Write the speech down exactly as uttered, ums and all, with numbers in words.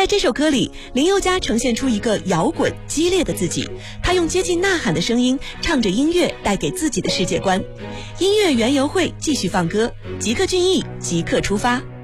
这首歌里，林宥嘉呈现出一个摇滚激烈的自己，他用接近呐喊的声音唱着音乐带给自己的世界观。音乐园游会继续放歌，即刻俊逸，即刻出发。